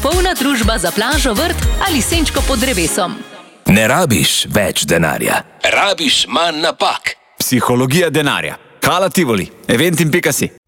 popolna družba za plažo, vrt ali senčko pod drevesom. Ne rabiš več denarja, rabiš manj napak. Psihologija denarja. Hala Tivoli, Eventim.si.